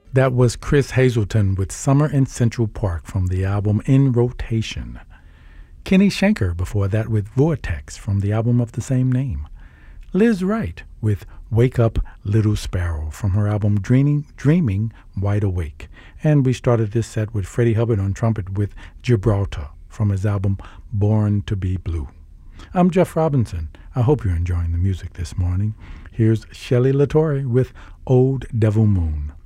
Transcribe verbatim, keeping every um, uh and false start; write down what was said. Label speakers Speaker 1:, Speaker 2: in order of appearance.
Speaker 1: That was Chris Hazelton with Summer in Central Park from the album In Rotation. Kenny Schenker before that with Vortex from the album of the same name. Liz Wright with Wake Up Little Sparrow from her album Dreaming, Dreaming Wide Awake. And we started this set with Freddie Hubbard on trumpet with Gibraltar from his album Born to Be Blue. I'm Jeff Robinson. I hope you're enjoying the music this morning. Here's Shelley LaTorre with Old Devil Moon.